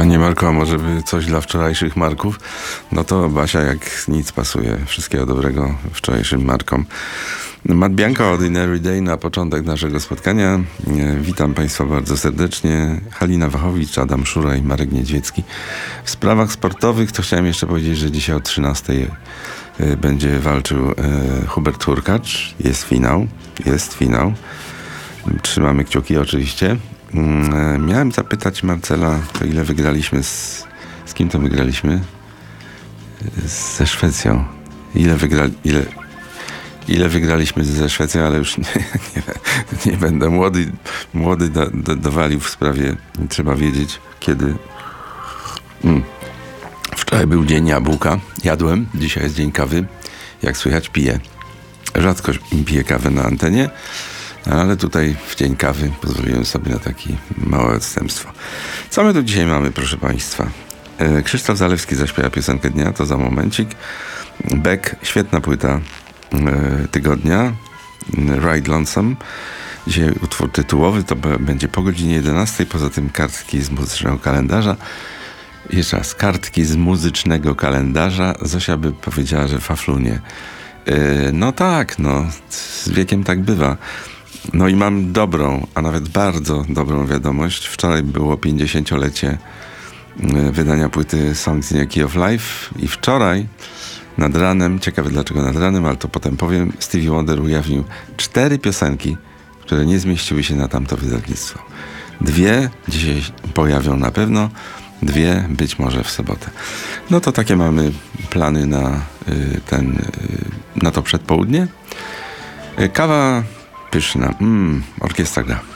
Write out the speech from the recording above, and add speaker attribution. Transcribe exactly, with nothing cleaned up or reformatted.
Speaker 1: Panie Marku, a może by coś dla wczorajszych Marków? No to Basia jak nic pasuje. Wszystkiego dobrego wczorajszym Markom. Matt Bianco, Ordinary Day na początek naszego spotkania. Witam Państwa bardzo serdecznie. Halina Wachowicz, Adam Szura i Marek Niedźwiecki. W sprawach sportowych to chciałem jeszcze powiedzieć, że dzisiaj o trzynastej będzie walczył Hubert Hurkacz. Jest finał. Jest finał. Trzymamy kciuki oczywiście. Miałem zapytać Marcela, to ile wygraliśmy z... Z kim to wygraliśmy? Ze Szwecją. Ile wygrali... Ile... Ile wygraliśmy ze Szwecją, ale już nie, nie, nie będę młody, młody do, do, dowalił w sprawie. Trzeba wiedzieć, kiedy. Mm. Wczoraj był dzień jabłka. Jadłem. Dzisiaj jest dzień kawy. Jak słychać, piję. Rzadko piję kawę na antenie, ale tutaj w dzień kawy pozwoliłem sobie na takie małe odstępstwo. Co my tu dzisiaj mamy, proszę Państwa? Krzysztof Zalewski zaśpiewa piosenkę dnia, to za momencik. Beck, świetna płyta tygodnia, Ride Lonesome. Dzisiaj utwór tytułowy, to b- będzie po godzinie jedenastej. Poza tym kartki z muzycznego kalendarza. Jeszcze raz, kartki z muzycznego kalendarza. Zosia by powiedziała, że faflunie. Yy, no tak, no z wiekiem tak bywa. No i mam dobrą, a nawet bardzo dobrą wiadomość. Wczoraj było pięćdziesięciolecie wydania płyty Songs in a Key of Life i wczoraj nad ranem, ciekawe dlaczego nad ranem, ale to potem powiem, Stevie Wonder ujawnił cztery piosenki, które nie zmieściły się na tamto wydawnictwo. Dwie dzisiaj pojawią na pewno, dwie być może w sobotę. No to takie mamy plany na y, ten, y, na to przedpołudnie. Y, kawa pyszna, mm, orkiestra gra.